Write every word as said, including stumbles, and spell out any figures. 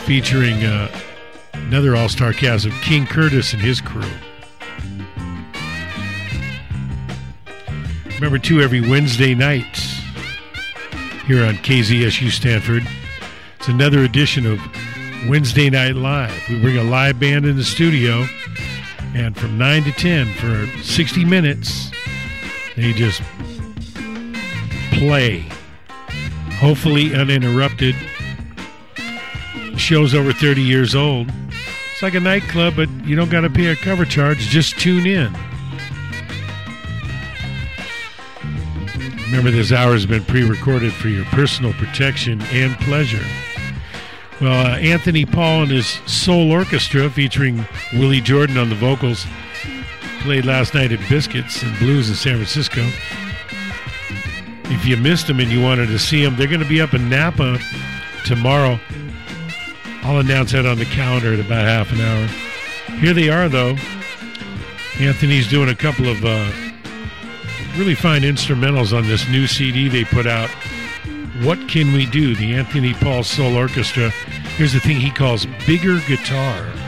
featuring uh, another all-star cast of King Curtis and his crew. Remember, too, every Wednesday night here on K Z S U Stanford, it's another edition of Wednesday Night Live. We bring a live band in the studio, and from nine to ten for sixty minutes, they just play, hopefully uninterrupted. The show's over thirty years old. It's like a nightclub, but you don't got to pay a cover charge. Just tune in. Remember, this hour has been pre-recorded for your personal protection and pleasure. Well, uh, Anthony Paul and his Soul Orchestra, featuring Willie Jordan on the vocals, played last night at Biscuits and Blues in San Francisco. If you missed them and you wanted to see them, they're going to be up in Napa tomorrow. I'll announce that on the calendar in about half an hour. Here they are, though. Anthony's doing a couple of uh, really fine instrumentals on this new C D they put out. What Can We Do? The Anthony Paul Soul Orchestra. Here's the thing he calls bigger guitar.